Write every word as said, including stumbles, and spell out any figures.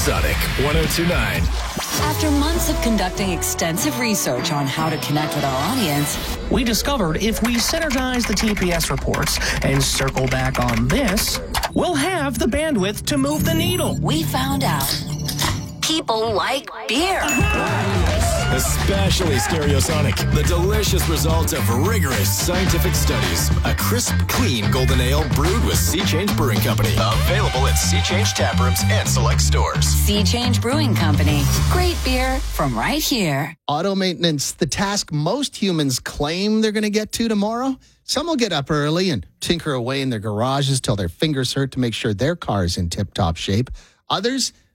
Stereosonic one oh two point nine. After months of conducting extensive research on how to connect with our audience, we discovered if we synergize the T P S reports and circle back on this, we'll have the bandwidth to move the needle. We found out people like beer. Especially Stereosonic. The delicious results of rigorous scientific studies. A crisp, clean golden ale brewed with Sea Change Brewing Company. Available at Sea Change tap rooms and select stores. Sea Change Brewing Company. Great beer from right here. Auto maintenance, the task most humans claim they're going to get to tomorrow. Some will get up early and tinker away in their garages till their fingers hurt to make sure their car is in tip-top shape. Others,